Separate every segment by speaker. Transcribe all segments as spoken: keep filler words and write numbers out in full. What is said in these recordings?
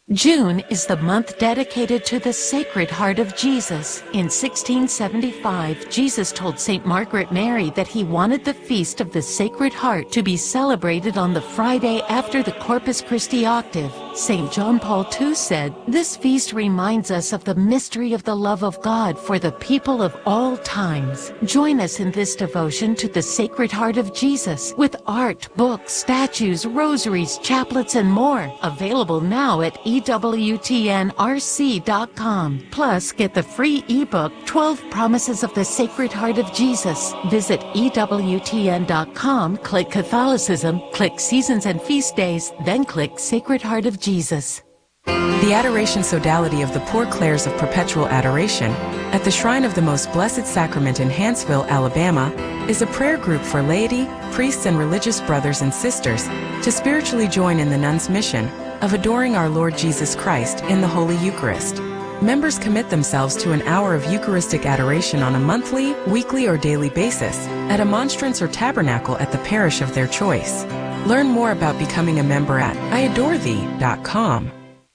Speaker 1: June is the month dedicated to the Sacred Heart of Jesus. In sixteen seventy-five, Jesus told Saint Margaret Mary that he wanted the Feast of the Sacred Heart to be celebrated on the Friday after the Corpus Christi octave. Saint John Paul the Second said, "This feast reminds us of the mystery of the love of God for the people of all times." Join us in this devotion to the Sacred Heart of Jesus with art, books, statues, rosaries, chaplets, and more. Available now at E W T N R C dot com. Plus, get the free ebook, twelve Promises of the Sacred Heart of Jesus. Visit E W T N dot com, click Catholicism, click Seasons and Feast Days, then click Sacred Heart of Jesus.
Speaker 2: The Adoration Sodality of the Poor Clares of Perpetual Adoration at the Shrine of the Most Blessed Sacrament in Hanceville, Alabama, is a prayer group for laity, priests, and religious brothers and sisters to spiritually join in the nuns' mission of adoring our Lord Jesus Christ in the Holy Eucharist. Members commit themselves to an hour of Eucharistic adoration on a monthly, weekly, or daily basis at a monstrance or tabernacle at the parish of their choice. Learn more about becoming a member at I adore thee dot com.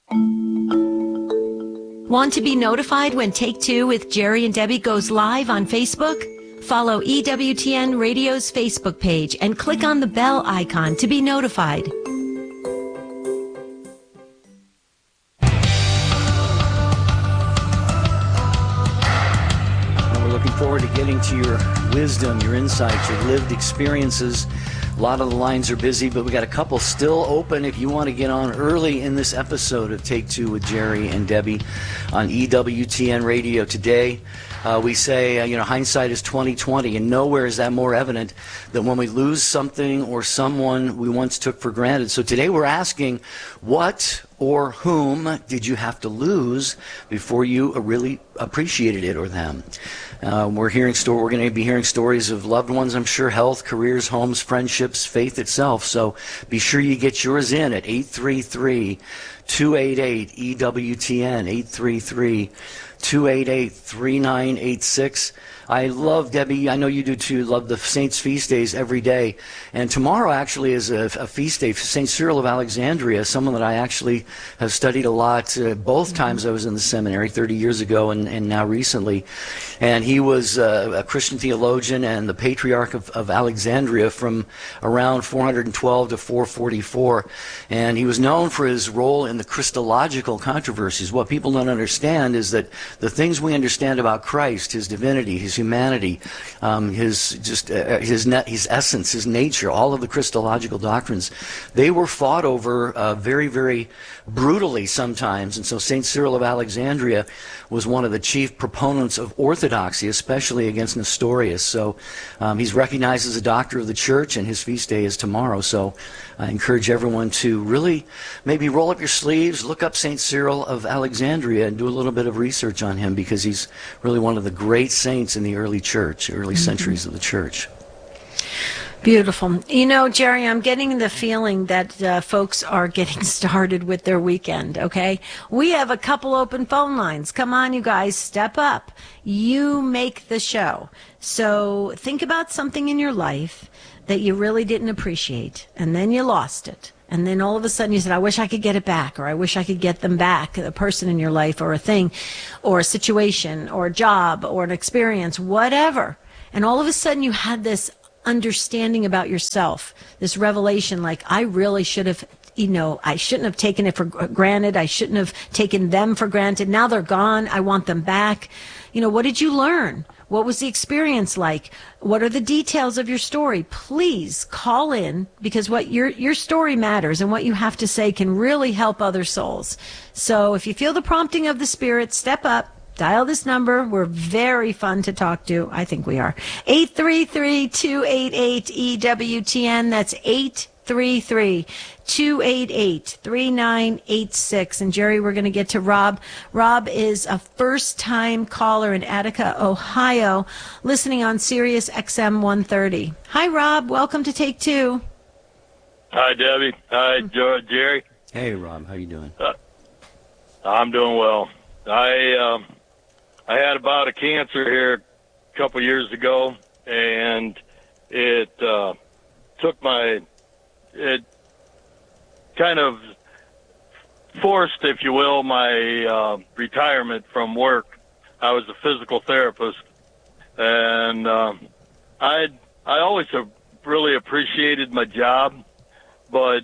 Speaker 3: Want to be notified when Take Two with Jerry and Debbie goes live on Facebook? Follow E W T N Radio's Facebook page and click on the bell icon to be notified.
Speaker 4: Forward to getting to your wisdom, your insights, your lived experiences. A lot of the lines are busy, but we got a couple still open if you want to get on early in this episode of Take Two with Jerry and Debbie on E W T N Radio today. Uh, we say, uh, you know, hindsight is twenty twenty, and nowhere is that more evident than when we lose something or someone we once took for granted. So today we're asking, what or whom did you have to lose before you really appreciated it or them? Uh, we're hearing sto- We're going to be hearing stories of loved ones, I'm sure, health, careers, homes, friendships, faith itself. So be sure you get yours in at eight three three, two eight eight, E W T N, eight three three, two eight eight, three nine eight six. I love, Debbie, I know you do too, love the Saints' feast days every day. And tomorrow actually is a, a feast day for Saint Cyril of Alexandria, someone that I actually have studied a lot uh, both times I was in the seminary, thirty years ago and, and now recently. And he was uh, a Christian theologian and the Patriarch of, of Alexandria from around four twelve to four forty-four. And he was known for his role in the Christological controversies. What people don't understand is that the things we understand about Christ, his divinity, his humanity, um, his just uh, his net, his essence, his nature, all of the Christological doctrines, they were fought over uh, very, very brutally sometimes. And so Saint Cyril of Alexandria was one of the chief proponents of orthodoxy, especially against Nestorius. So um, he's recognized as a doctor of the church, and his feast day is tomorrow. So I encourage everyone to really maybe roll up your sleeves, look up Saint Cyril of Alexandria, and do a little bit of research on him, because he's really one of the great saints in the early church, early mm-hmm. centuries of the church.
Speaker 3: Beautiful. You know, Jerry, I'm getting the feeling that uh, folks are getting started with their weekend, okay? We have a couple open phone lines. Come on, you guys, step up. You make the show. So think about something in your life that you really didn't appreciate, and then you lost it. And then all of a sudden you said, I wish I could get it back, or I wish I could get them back, a person in your life or a thing or a situation or a job or an experience, whatever. And all of a sudden you had this understanding about yourself, this revelation, like, I really should have, you know, I shouldn't have taken it for granted. I shouldn't have taken them for granted. Now they're gone. I want them back. You know, what did you learn? What was the experience like? What are the details of your story? Please call in, because what your your story matters, and what you have to say can really help other souls. So if you feel the prompting of the Spirit, step up. Dial this number. We're very fun to talk to. I think we are. eight three three, two eight eight, E W T N. That's eight three three, two eight eight, three nine eight six. And Jerry, we're going to get to Rob. Rob is a first-time caller in Attica, Ohio, listening on Sirius X M one thirty. Hi, Rob. Welcome to Take Two.
Speaker 5: Hi, Debbie. Hi, Jerry.
Speaker 4: Hey, Rob. How you doing?
Speaker 5: Uh, I'm doing well. I um, I had a bout of cancer here a couple years ago, and it uh, took my, it kind of forced, if you will, my uh, retirement from work. I was a physical therapist, and uh, I I always have really appreciated my job, but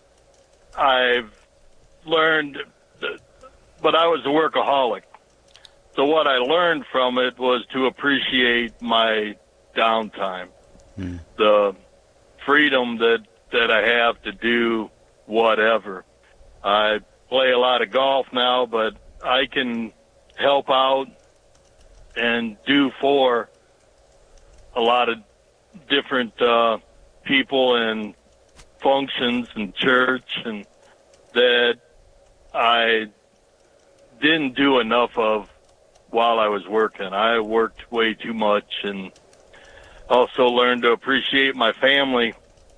Speaker 5: I've learned, that, but I was a workaholic. So what I learned from it was to appreciate my downtime, mm. the freedom that, that I have to do whatever. I play a lot of golf now, but I can help out and do for a lot of different uh, people and functions and church, and that I didn't do enough of while I was working. I worked way too much, and also learned to appreciate my family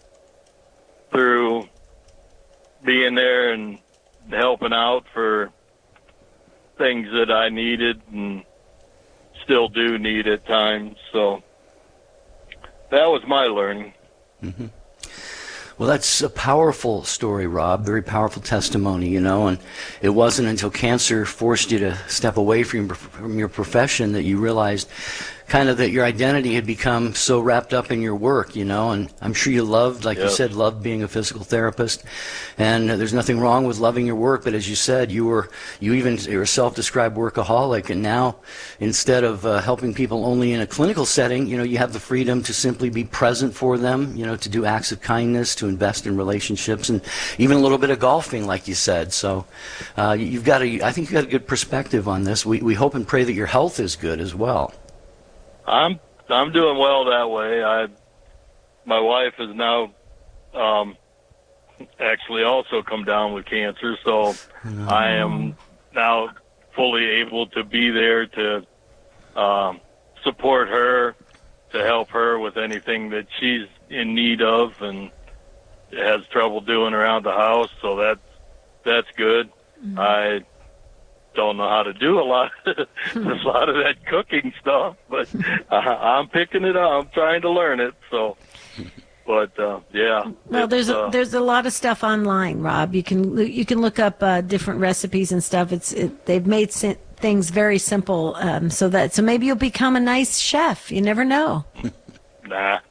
Speaker 5: through being there and helping out for things that I needed and still do need at times. So that was my learning.
Speaker 4: Mm-hmm. Well, that's a powerful story, Rob, very powerful testimony, you know, and it wasn't until cancer forced you to step away from, from your profession that you realized kind of that your identity had become so wrapped up in your work, you know, and I'm sure you loved, like yes. you said, loved being a physical therapist, and uh, there's nothing wrong with loving your work, but as you said, you were, you even, you're a self-described workaholic, and now instead of uh, helping people only in a clinical setting, you know, you have the freedom to simply be present for them, you know, to do acts of kindness, to invest in relationships, and even a little bit of golfing, like you said. So uh, you've got a, I think you've got a good perspective on this. We, we hope and pray that your health is good as well.
Speaker 5: I'm I'm doing well that way. I my wife has now um, actually also come down with cancer, so no. I am now fully able to be there to um, support her, to help her with anything that she's in need of and has trouble doing around the house. So that's that's good. Mm-hmm. I don't know how to do a lot, a lot of that cooking stuff, but uh, I'm picking it up. I'm trying to learn it. So, but uh, yeah.
Speaker 3: Well, there's a,
Speaker 5: uh,
Speaker 3: there's a lot of stuff online, Rob. You can you can look up uh, different recipes and stuff. It's it, they've made si- things very simple, um, so that so maybe you'll become a nice chef. You never know.
Speaker 5: Nah,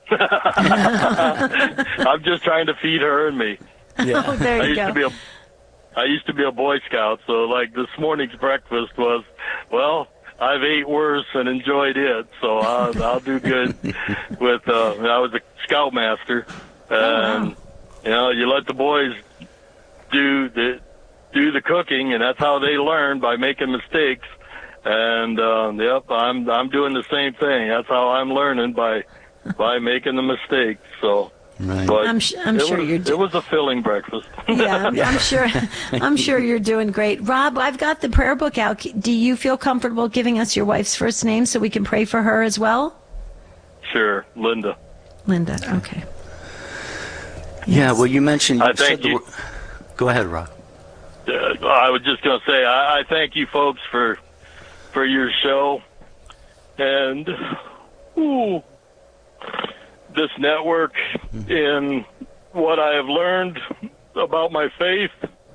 Speaker 5: I'm just trying to feed her and me.
Speaker 3: Yeah. Oh, there you
Speaker 5: I used
Speaker 3: go.
Speaker 5: to be a I used to be a Boy Scout, so like this morning's breakfast was, well, I've ate worse and enjoyed it, so I'll, I'll do good with, uh, I was a Scoutmaster, and, oh, wow. you know, you let the boys do the, do the cooking, and that's how they learn, by making mistakes, and, um, yep, I'm, I'm doing the same thing. That's how I'm learning, by, by making the mistakes, so.
Speaker 4: Right.
Speaker 5: But
Speaker 3: I'm, sh- I'm sure
Speaker 5: was,
Speaker 3: you're. Do-
Speaker 5: it was a filling breakfast.
Speaker 3: yeah, yeah, I'm sure. I'm sure you're doing great, Rob. I've got the prayer book out. Do you feel comfortable giving us your wife's first name so we can pray for her as well?
Speaker 5: Sure, Linda.
Speaker 3: Linda. Okay.
Speaker 4: Yeah. Well, you mentioned.
Speaker 5: I
Speaker 4: You
Speaker 5: thank
Speaker 4: said the
Speaker 5: you.
Speaker 4: wor- Go ahead, Rob.
Speaker 5: Uh, I was just going to say I, I thank you folks for for your show, and ooh, this network in what I have learned about my faith,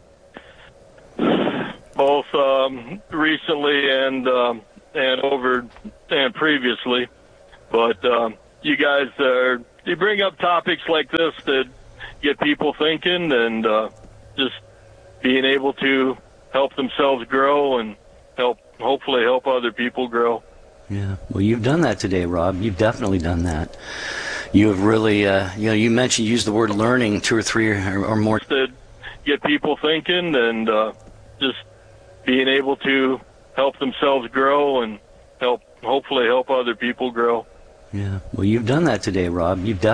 Speaker 5: both um, recently and um, and over and previously. But um, you guys are you bring up topics like this that get people thinking, and uh, just being able to help themselves grow and help hopefully help other people grow.
Speaker 4: Yeah. Well, you've done that today, Rob. You've definitely done that. You have really, uh, you know, you mentioned, use the word learning two or three or, or more.
Speaker 5: To get people thinking, and uh, just being able to help themselves grow and help, hopefully help other people grow.
Speaker 4: Yeah. Well, you've done that today, Rob. You've definitely